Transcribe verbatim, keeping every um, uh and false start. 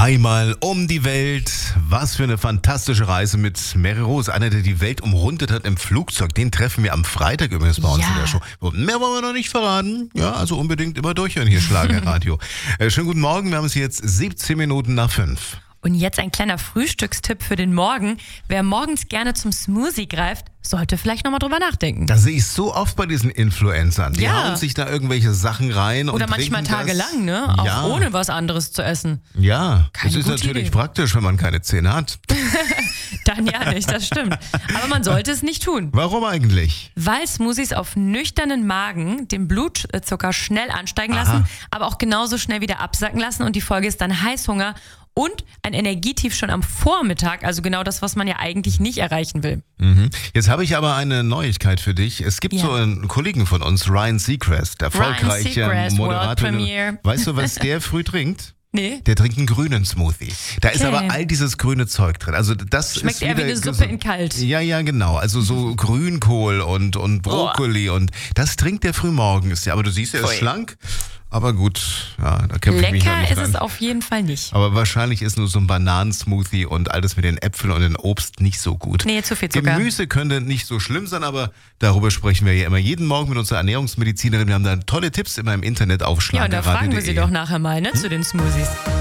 Einmal um die Welt. Was für eine fantastische Reise mit Mary Rose. Einer, der die Welt umrundet hat im Flugzeug. Den treffen wir am Freitag übrigens bei uns Ja. in der Show. Mehr wollen wir noch nicht verraten. Ja, also unbedingt immer durchhören hier, Schlagerradio. äh, schönen guten Morgen. Wir haben es jetzt siebzehn Minuten nach fünf. Und jetzt ein kleiner Frühstückstipp für den Morgen. Wer morgens gerne zum Smoothie greift, sollte vielleicht nochmal drüber nachdenken. Das sehe ich so oft bei diesen Influencern. Die Ja. hauen sich da irgendwelche Sachen rein. Oder und manchmal trinken das. tagelang, ne? Auch Ja. ohne was anderes zu essen. Ja, Keine das ist gute natürlich Idee. praktisch, wenn man keine Zähne hat. Dann ja nicht, das stimmt. Aber man sollte es nicht tun. Warum eigentlich? Weil Smoothies auf nüchternen Magen den Blutzucker schnell ansteigen lassen, Aha. aber auch genauso schnell wieder absacken lassen. Und die Folge ist dann Heißhunger und ein Energietief schon am Vormittag. Also genau das, was man ja eigentlich nicht erreichen will. Mhm. Jetzt habe ich aber eine Neuigkeit für dich. Es gibt Ja. so einen Kollegen von uns, Ryan Seacrest, erfolgreicher Seacrest, Moderator. World Premiere. Weißt du, was der früh trinkt? Nee. Der trinkt einen grünen Smoothie. Da ist Okay. aber all dieses grüne Zeug drin. Also das Schmeckt ist eher wie wieder eine Suppe gesund. in kalt. Ja, ja, genau. Also so Grünkohl und, und Brokkoli und das trinkt der früh morgens. Ja, aber du siehst, er ist Pfui. schlank. Aber gut, ja, da kämpfe ich mich noch Lecker nicht ist rein. es auf jeden Fall nicht. Aber wahrscheinlich ist nur so ein Bananensmoothie und alles mit den Äpfeln und dem Obst nicht so gut. Nee, zu viel Zucker. Gemüse könnte nicht so schlimm sein, aber darüber sprechen wir ja immer jeden Morgen mit unserer Ernährungsmedizinerin. Wir haben da tolle Tipps immer im Internet auf Ja, und da schlagerradio fragen wir punkt de. sie doch nachher mal, ne, zu den Smoothies.